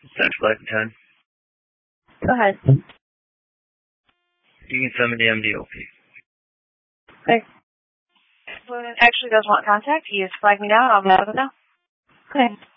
Central Life and 10. Go ahead. You can send me the MDOP. Okay. Well, actually does want contact. He has flagged me down. I'll let him know. Okay.